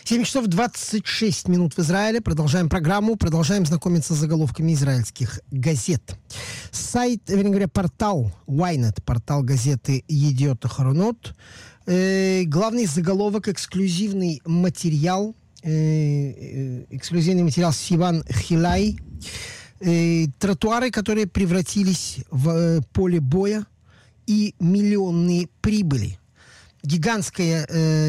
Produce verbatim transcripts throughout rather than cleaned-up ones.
семь часов двадцать шесть минут в Израиле. Продолжаем программу, продолжаем знакомиться с заголовками израильских газет. Сайт, вернее говоря, портал Ynet, портал газеты Yediot Ahronot. Э, главный заголовок, эксклюзивный материал, э, э, эксклюзивный материал Сиван Хилай. Э, тротуары, которые превратились в э, поле боя и миллионные прибыли. Гигантская э,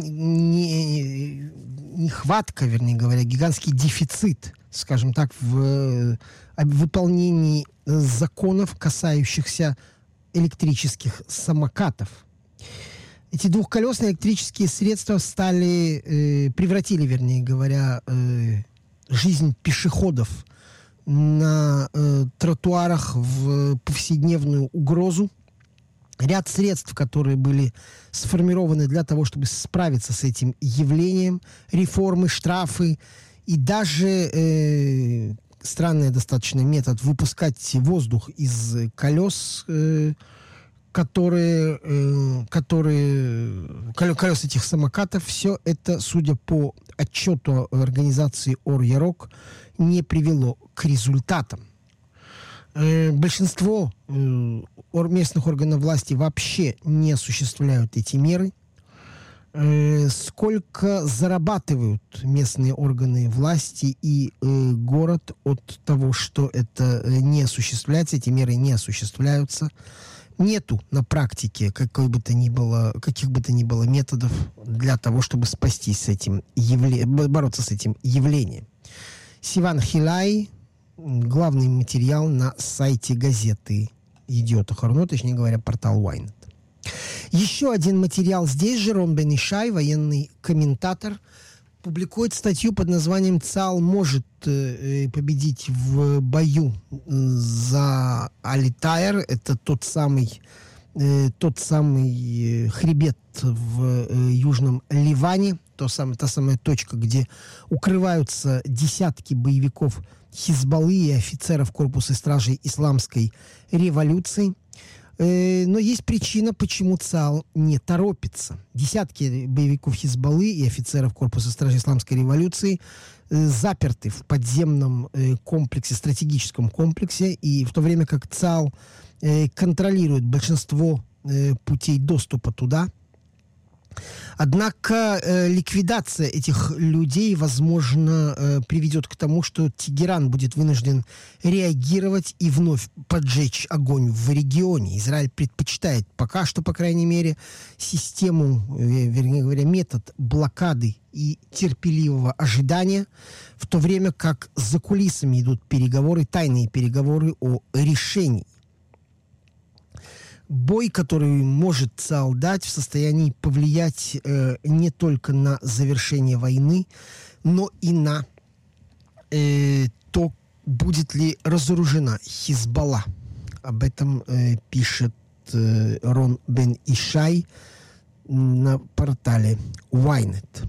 не, нехватка, вернее говоря, гигантский дефицит, скажем так, в э, выполнении законов, касающихся электрических самокатов. Эти двухколесные электрические средства стали, э, превратили, вернее говоря, э, жизнь пешеходов на э, тротуарах в повседневную угрозу. Ряд средств, которые были сформированы для того, чтобы справиться с этим явлением, реформы, штрафы и даже э, странный достаточно метод выпускать воздух из колес, э, которые, э, которые колес этих самокатов, все это, судя по отчету организации Ор Ярок, не привело к результатам. Большинство э, местных органов власти вообще не осуществляют эти меры. Э, сколько зарабатывают местные органы власти и э, город от того, что это не осуществляется, эти меры не осуществляются. Нету на практике какой бы то ни было, каких бы то ни было методов для того, чтобы спастись с этим явле... бороться с этим явлением. Сиван Хилай. Главный материал на сайте газеты Yediot Ahronot, точнее говоря, портал Ynet. Еще один материал здесь же. Рон Бен Ишай, военный комментатор, публикует статью под названием «ЦАЛ может э, победить в бою за Али-Тайр». Это тот самый, э, тот самый хребет в э, Южном Ливане, то самое, та самая точка, где укрываются десятки боевиков Хизбаллы и офицеров корпуса стражей исламской революции. Э, но есть причина, почему ЦАЛ не торопится. Десятки боевиков Хизбаллы и офицеров корпуса стражей исламской революции э, заперты в подземном э, комплексе, стратегическом комплексе, и в то время как ЦАЛ э, контролирует большинство э, путей доступа туда. Однако э, ликвидация этих людей, возможно, э, приведет к тому, что Тегеран будет вынужден реагировать и вновь поджечь огонь в регионе. Израиль предпочитает пока что, по крайней мере, систему, э, вернее говоря, метод блокады и терпеливого ожидания, в то время как за кулисами идут переговоры, тайные переговоры о решении. Бой, который может ЦАЛ дать, в состоянии повлиять э, не только на завершение войны, но и на э, то, будет ли разоружена Хизбалла. Об этом э, пишет э, Рон Бен Ишай на портале Ynet.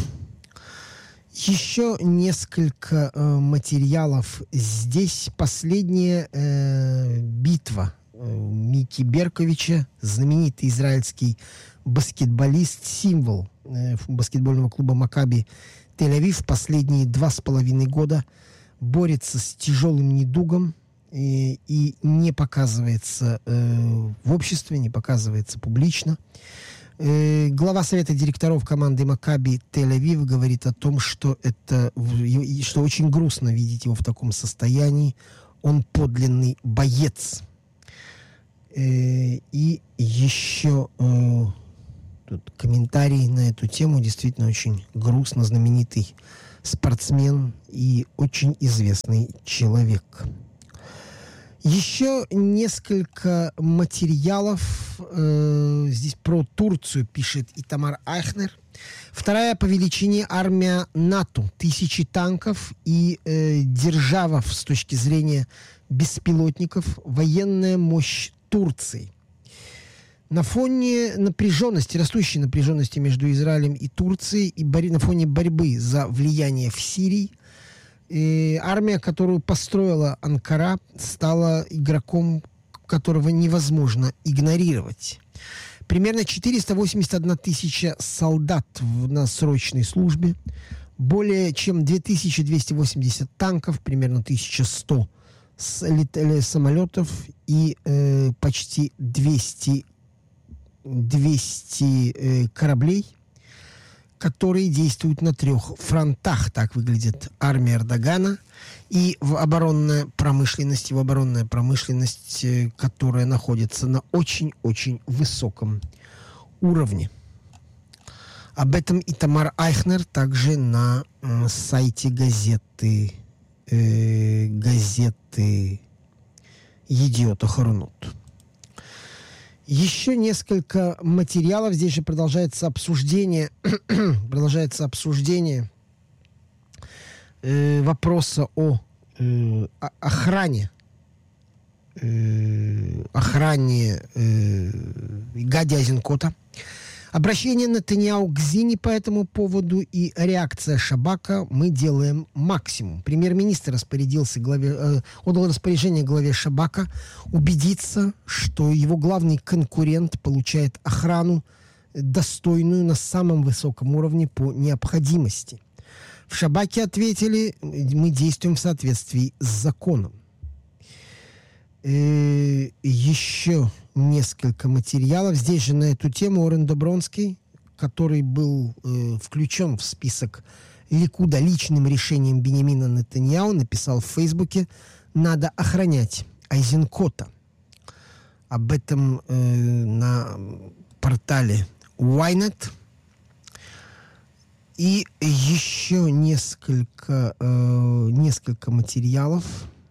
Еще несколько э, материалов здесь. Последняя э, битва Мики Берковича, знаменитый израильский баскетболист, символ э, баскетбольного клуба «Макаби» Тель-Авив, последние два с половиной года борется с тяжелым недугом э, и не показывается э, в обществе, не показывается публично. Э, глава совета директоров команды «Макаби» Тель-Авив говорит о том, что это, что очень грустно видеть его в таком состоянии. Он подлинный боец. И еще э, тут комментарий на эту тему. Действительно очень грустно. Знаменитый спортсмен и очень известный человек. Еще несколько материалов э, здесь про Турцию пишет Итамар Айхнер. Вторая по величине армия НАТО. Тысячи танков и э, держава с точки зрения беспилотников. Военная мощь Турции. На фоне напряженности, растущей напряженности между Израилем и Турцией, и бори, на фоне борьбы за влияние в Сирии, э, армия, которую построила Анкара, стала игроком, которого невозможно игнорировать. Примерно четыреста восемьдесят одна тысяча солдат в, на срочной службе, более чем две тысячи двести восемьдесят танков, примерно тысяча сто с, лет, самолетов и э, почти двести, двести э, кораблей, которые действуют на трех фронтах. Так выглядит армия Эрдогана. И в оборонная промышленность, в оборонная промышленность, которая находится на очень-очень высоком уровне. Об этом Итамар Айхнер также на э, сайте газеты, э, газеты «Едиот Ахаронот». Еще несколько материалов. Здесь же продолжается обсуждение, продолжается обсуждение э, вопроса о э, охране, э, охране э, Гади Айзенкота. Обращение Нетаньяху к Зине по этому поводу и реакция Шабака: мы делаем максимум. Премьер-министр распорядился главе, э, отдал распоряжение главе Шабака убедиться, что его главный конкурент получает охрану, достойную на самом высоком уровне по необходимости. В Шабаке ответили: мы действуем в соответствии с законом. Э, еще несколько материалов. Здесь же на эту тему Орен Добронский, который был э, включен в список Ликуда личным решением Биньямина Нетаньяху, написал в Фейсбуке: надо охранять Айзенкота. Об этом э, на портале Ynet. И еще несколько, э, несколько материалов.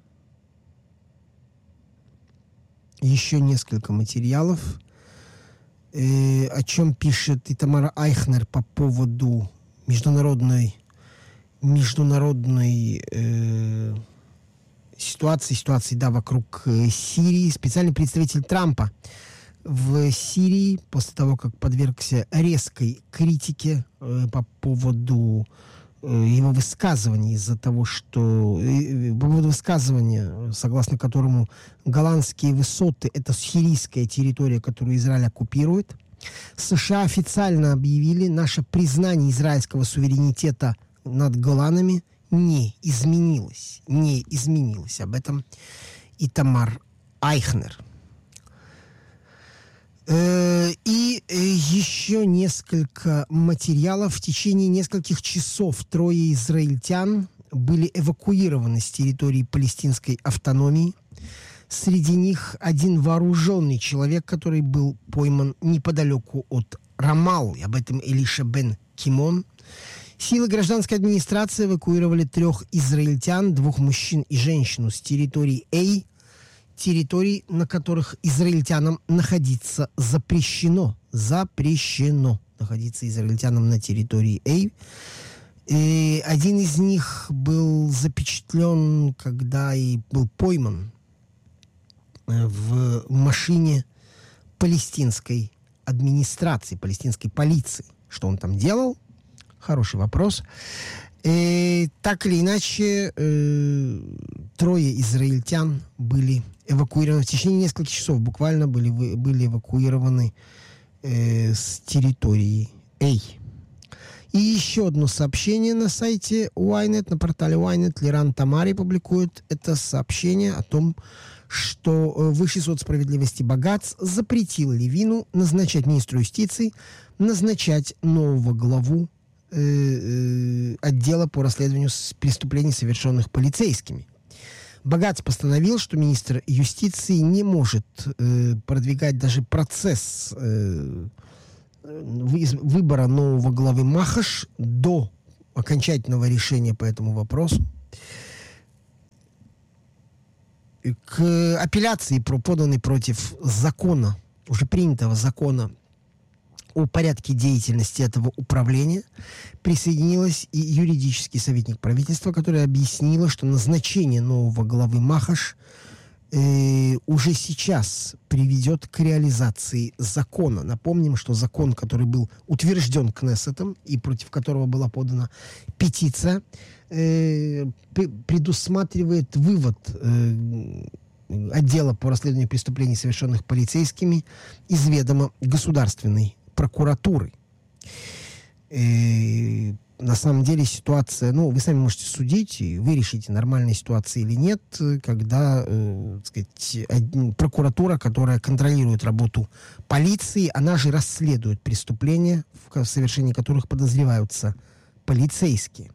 Еще несколько материалов, э, о чем пишет Итамар Айхнер по поводу международной, международной э, ситуации, ситуации, да, вокруг э, Сирии. Специальный представитель Трампа в Сирии, после того, как подвергся резкой критике э, по поводу его высказываний из-за того, что по поводу высказывания, согласно которому Голландские высоты — это сирийская территория, которую Израиль оккупирует. США официально объявили: наше признание израильского суверенитета над Голанами не изменилось. Не изменилось. Об этом Итамар Айхнер. И еще несколько материалов. В течение нескольких часов трое израильтян были эвакуированы с территории палестинской автономии. Среди них один вооруженный человек, который был пойман неподалеку от Рамаллы. Об этом Элиша бен Кимон. Силы гражданской администрации эвакуировали трех израильтян, двух мужчин и женщину, с территории Эй, территорий, на которых израильтянам находиться запрещено. Запрещено находиться израильтянам на территории Эй. И один из них был запечатлен, когда и был пойман в машине палестинской администрации, палестинской полиции. Что он там делал? Хороший вопрос. И, так или иначе, э, трое израильтян были эвакуированы в течение нескольких часов, буквально были, были эвакуированы э, с территории Эй. И еще одно сообщение на сайте Ynet, на портале Ynet. Лиран Тамари публикует это сообщение о том, что Высший суд справедливости Багац запретил Левину назначать министру юстиции, назначать нового главу э, э, отдела по расследованию преступлений, совершенных полицейскими. Багац постановил, что министр юстиции не может э, продвигать даже процесс э, выбора нового главы Махаш до окончательного решения по этому вопросу. К апелляции, поданной против закона, уже принятого закона о порядке деятельности этого управления, присоединилась и юридический советник правительства, которая объяснила, что назначение нового главы Махаш э, уже сейчас приведет к реализации закона. Напомним, что закон, который был утвержден Кнессетом и против которого была подана петиция, э, предусматривает вывод э, отдела по расследованию преступлений, совершенных полицейскими, из ведома Государственной прокуратуры. И на самом деле ситуация, ну, вы сами можете судить, и вы решите, нормальная ситуация или нет, когда, э, так сказать, од... прокуратура, которая контролирует работу полиции, она же расследует преступления, в совершении которых подозреваются полицейские.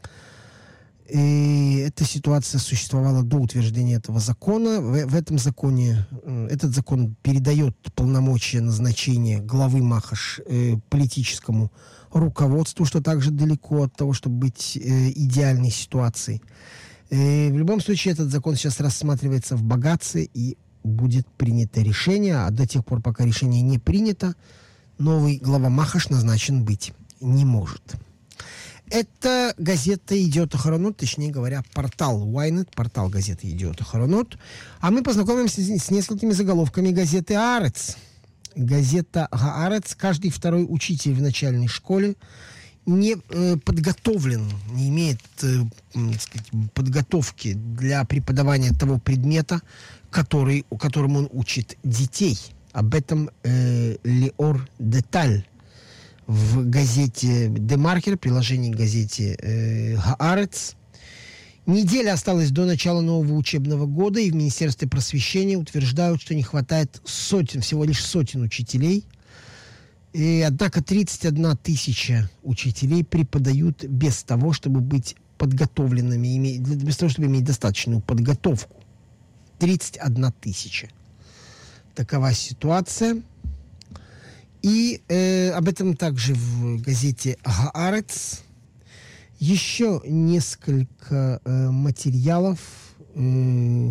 И эта ситуация существовала до утверждения этого закона. В, в этом законе, э, этот закон передает полномочия назначения главы МАХАШ э, политическому руководству, что также далеко от того, чтобы быть э, идеальной ситуацией. Э, в любом случае, этот закон сейчас рассматривается в Багаце и будет принято решение, а до тех пор, пока решение не принято, новый глава МАХАШ назначен быть не может. Это газета «Идиот Ахаронот», точнее говоря, портал Ynet, портал газеты «Идиот Ахаронот». А мы познакомимся с, с несколькими заголовками газеты «Аарец». Газета «Аарец». Каждый второй учитель в начальной школе не э, подготовлен, не имеет э, так сказать, подготовки для преподавания того предмета, который, которым он учит детей. Об этом э, Леор Деталь в газете «Демаркер», приложении к газете э, «Аарец». Неделя осталась до начала нового учебного года, и в Министерстве просвещения утверждают, что не хватает сотен, всего лишь сотен учителей. И, однако тридцать одна тысяча учителей преподают без того, чтобы быть подготовленными, иметь, без того, чтобы иметь достаточную подготовку. тридцать одна тысяча. Такова ситуация. И э, об этом также в газете «Аарец». Еще несколько э, материалов. Э,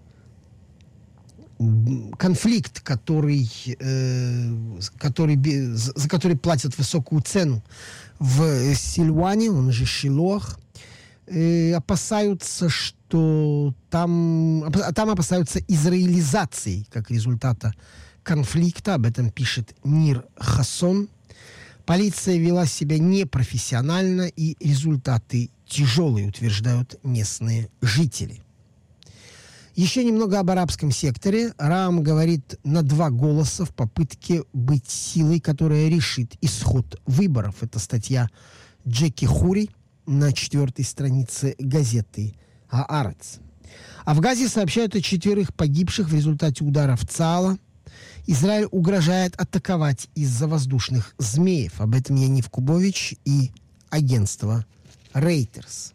конфликт, который, э, который, за который платят высокую цену в Сильване, он же Шилох, э, опасаются, что там, там опасаются израилизации как результата конфликта. Об этом пишет Нир Хассон. Полиция вела себя непрофессионально, и результаты тяжелые, утверждают местные жители. Еще немного об арабском секторе. Раам говорит на два голоса в попытке быть силой, которая решит исход выборов. Это статья Джеки Хури на четвертой странице газеты «Аарец». А в Газе сообщают о четверых погибших в результате ударов ЦААЛа. Израиль угрожает атаковать из-за воздушных змеев. Об этом Янив Кубович и агентство Reuters.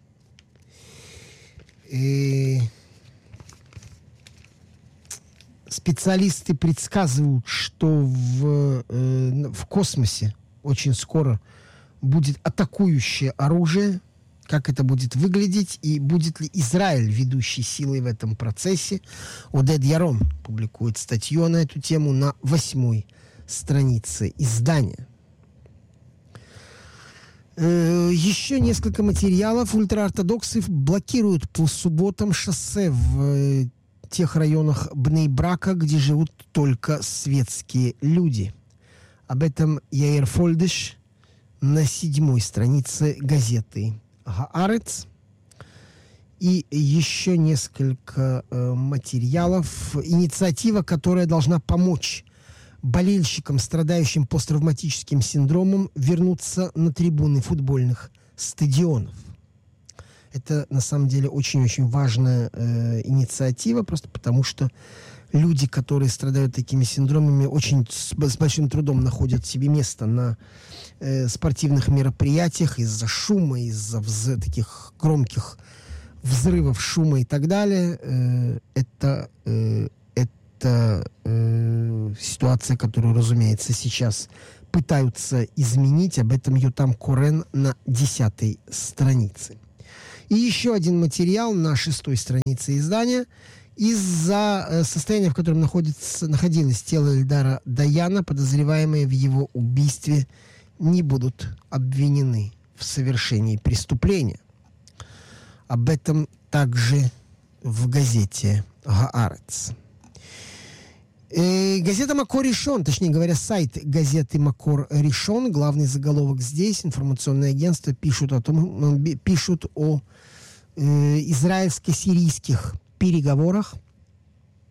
И специалисты предсказывают, что в, э, в космосе очень скоро будет атакующее оружие. Как это будет выглядеть и будет ли Израиль ведущей силой в этом процессе. Одед Ярон публикует статью на эту тему на восьмой странице издания. Э, еще несколько материалов. Ультраортодоксы блокируют по субботам шоссе в э, тех районах Бней-Брака, где живут только светские люди. Об этом Яир Фольдеш на седьмой странице газеты «Аарец». И еще несколько э, материалов. Инициатива, которая должна помочь болельщикам, страдающим посттравматическим синдромом, вернуться на трибуны футбольных стадионов. Это, на самом деле, очень-очень важная э, инициатива, просто потому что люди, которые страдают такими синдромами, очень с, с большим трудом находят себе место на э, спортивных мероприятиях из-за шума, из-за вз- таких громких взрывов шума и так далее. Э, это э, это э, ситуация, которую, разумеется, сейчас пытаются изменить. Об этом Ютам Корен на десятой странице. И еще один материал на шестой странице издания. Из-за э, состояния, в котором находится, находилось тело Эльдара Даяна, подозреваемые в его убийстве не будут обвинены в совершении преступления. Об этом также в газете «Аарец». Э, газета «Макор Ришон», точнее говоря, сайт газеты «Макор Ришон», главный заголовок здесь, информационное агентство пишут о том, пишут о э, израильско-сирийских переговорах.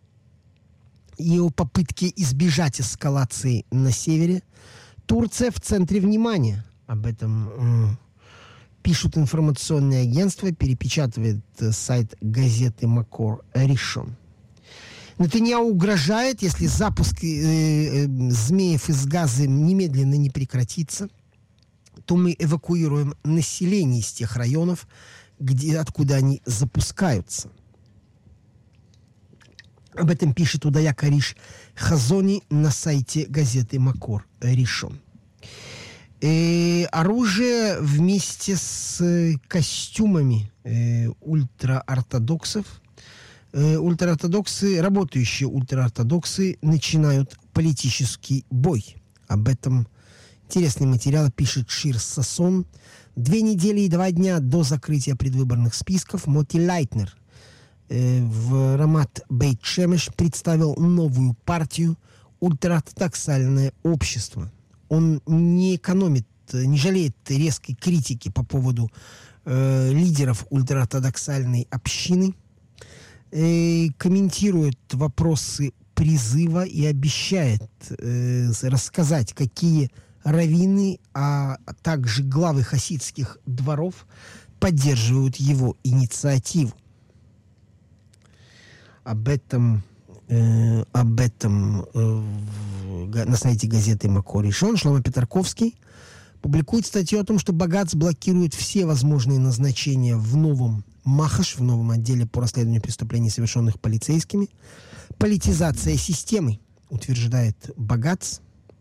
и о попытке избежать эскалации на севере. Турция в центре внимания. Об этом э, пишут информационные агентства, перепечатывает э, сайт газеты Макор Ришон. Нетаньяху угрожает, если запуск э, э, змеев из Газы немедленно не прекратится, то мы эвакуируем население из тех районов, где, откуда они запускаются. Об этом пишет Удая Кариш Хазони на сайте газеты Макор Ришон. Э, оружие вместе с костюмами э, ультраортодоксов. Э, ультраортодоксы, работающие ультраортодоксы начинают политический бой. Об этом интересный материал пишет Шир Сасон. Две недели и два дня до закрытия предвыборных списков Моти Лайтнер э, в Рамат Бейт-Шемеш представил новую партию «Ультраортодоксальное общество». Он не экономит, не жалеет резкой критики по поводу э, лидеров ультраортодоксальной общины, э, комментирует вопросы призыва и обещает э, рассказать, какие раввины, а также главы хасидских дворов поддерживают его инициативу. Об этом, э, об этом э, в, на сайте газеты Макор Ришон Шломо Петарковский публикует статью о том, что Багац блокирует все возможные назначения в новом Махаш, в новом отделе по расследованию преступлений, совершенных полицейскими. Политизация системы, утверждает Багац.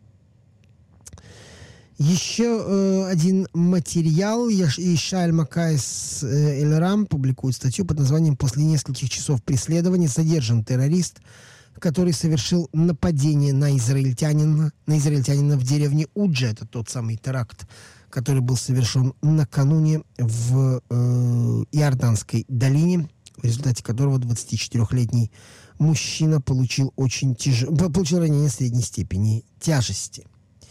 Еще э, один материал. Ишаэль Макайс э, Эльрам публикует статью под названием «После нескольких часов преследования задержан террорист, который совершил нападение на израильтянина, на израильтянина в деревне Уджа». Это тот самый теракт, который был совершен накануне в э, Иорданской долине, в результате которого двадцатичетырёхлетний мужчина получил, очень тяж... получил ранение средней степени тяжести.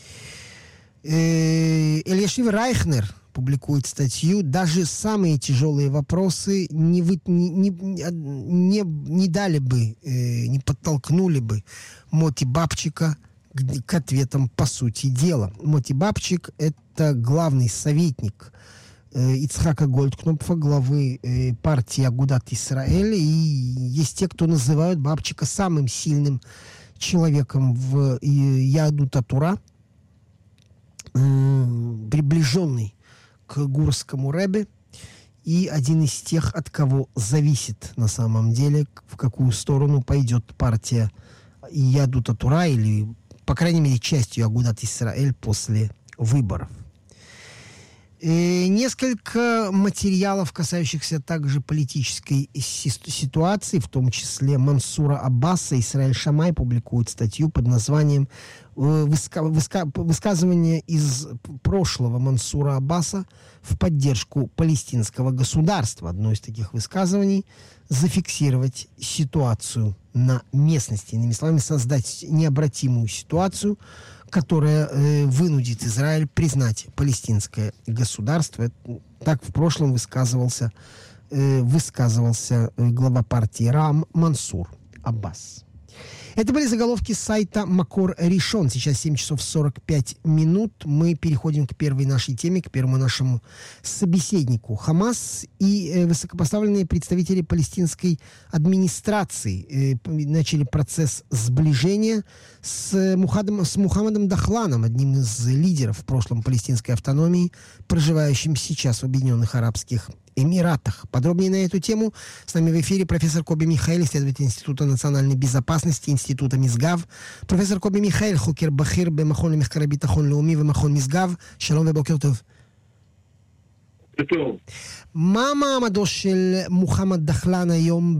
Элиашив Райхнер публикует статью. Даже самые тяжелые вопросы не, вы, не, не, не, не дали бы, э, не подтолкнули бы Моти Бабчика к, к ответам по сути дела. Моти Бабчик — это главный советник э, Ицхака Гольдкнопфа, главы э, партии Агудат Исраэль. И есть те, кто называют Бабчика самым сильным человеком в э, Яадут ха-Тура, приближенный к гурскому ребе и один из тех, от кого зависит на самом деле, в какую сторону пойдет партия Яадут ха-Тура или, по крайней мере, частью Агудат Исраэль после выборов. И несколько материалов, касающихся также политической ситуации, в том числе Мансура Аббаса. Исраэль Шамай публикует статью под названием выска- выска- «Высказывание из прошлого Мансура Аббаса в поддержку палестинского государства». Одно из таких высказываний — зафиксировать ситуацию на местности. Иными словами, создать необратимую ситуацию, которая э, вынудит Израиль признать палестинское государство. Так в прошлом высказывался, э, высказывался э, глава партии Рам Мансур Аббас. Это были заголовки сайта Макор Ришон. Сейчас семь часов сорок пять минут. Мы переходим к первой нашей теме, к первому нашему собеседнику. Хамас и э, высокопоставленные представители палестинской администрации э, начали процесс сближения с, Мухадом, с Мухаммадом Дахланом, одним из лидеров в прошлом палестинской автономии, проживающим сейчас в Объединенных Арабских Эмиратах. Подробнее на эту тему с нами в эфире профессор Коби Михаэль, исследователь Института национальной безопасности, Института Мизгав. Профессор Коби Михаэль, хокер бахир במכון למחקרי ביטחון לאומי ומכון משגב. שלום ובוקר טוב. טוב. מה מעמדו של מוחמד דחלן היום